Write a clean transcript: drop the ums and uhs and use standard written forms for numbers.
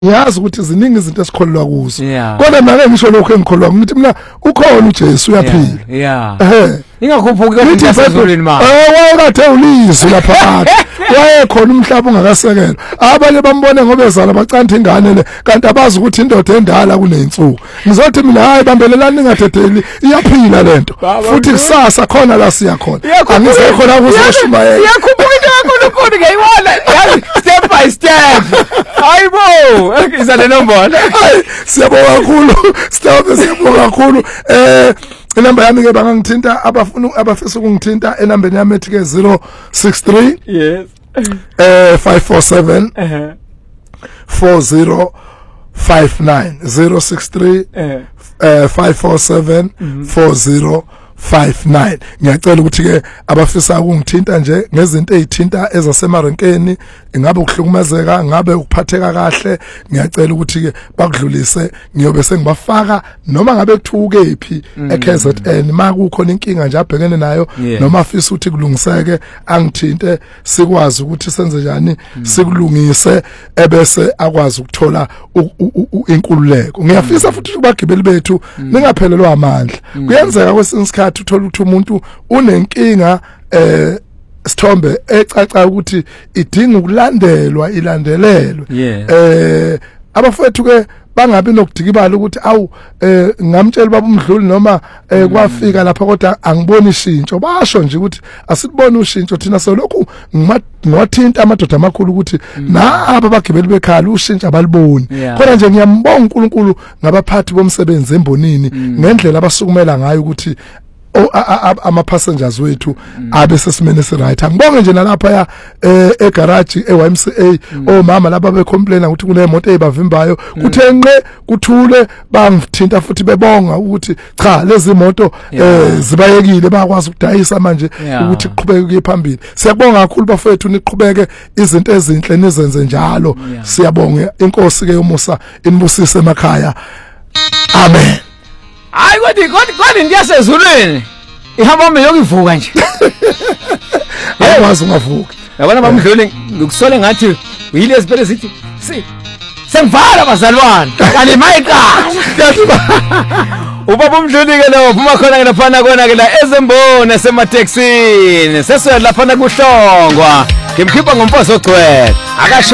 ngiyazi ukuthi ziningi izinto esikholwa kuzo kodwa nake ngisho lokho engikholwa ngithi mina ukhona uJesu uyaphila ingakhuphuki kodwa yasezulwini manje wakathe ulizwi lapha phakathi wayekhona umhlaba ungakasekelwa abanye bambone ngoba ezala bacantha ingane le kanti abazi ukuthi indoda endala kuneyinsuku ngizothi mina hayi bambelelani ningadedeli iyaphila lento futhi kusasa khona la siya khona angize khona ukuzoshumayela iyakhuphuka into yankulunkulu ngiyibona step by step hayibo iza lenombolo siyabonga kakhulu siyabonga kakhulu inamba yami ke bangangithinta abafisa ukungithinta enambeni yami ethi ke 063 yes 547 4059 063 547 4059 ngiyacela ukuthi ke abafisa ukungithinta nje ngezinto ezithinta ezasemarenkeni ingabe ukuhlukumezeka ngabe ukuphatheka kahle ngiyacela ukuthi ke bakudlulise ngiyobe sengibafaka noma ngabe kuthuke iphi eKZN makukhona inkinga nje abhekene nayo noma afisa ukuthi kulungiseke angithinte sikwazi ukuthi senze njani sikulungise ebese akwazi ukuthola inkululeko ngiyafisa futhi kubagibeli bethu ningaphelelwa amandla kuyenzeka kwesinye isikhathi uthola ukuthi umuntu unenkinga sithombe ecaca ukuthi idinga ukulandelwa ilandelelwe abafowethu ke bangabi nokudikibala ukuthi awu ngamtshela baba umdluli noma kwafika lapha kodwa angiboni ishintsho basho nje ukuthi asibone ushintsho thina solokhu ngwathinta amadoda amakhulu ukuthi naba bagibeli bekhala ushintsho abaliboni khona nje ngiyambonga uNkulunkulu ngabaphathi bomsebenzi embonini ngendlela abasukumela ngayo ukuthi ama passengers wethu abe sesimene esiright angibonge nje nalapha ya egarage eYMCA omama laba becomplaina ukuthi kunemoto ezibavimbayo kuthe nqe kuthule bangithinta futhi bebonga ukuthi cha lezi moto zibayekile bayakwazi ukudayisa manje ukuthi kuqhubeke kuye phambili siyabonga kakhulu bafethu niqhubeke izinto ezinhle nizenze njalo siyabonga inkosi ke yomusa inibusise emakhaya amen hayi kodwa ndiyasezulwini ihamba mina yokuvuka nje ayikwazi ungavuka yabona bamdluli ngikusole ngathi uyile ezibhele sithi sengivala bazalwane kanti mayiqala ubaba umdluli ke lo phuma khona ke laphana kona ke la ezembone semaTexini sesoya laphana kuhlongwa ngimkhipha ngomfazi ogcwele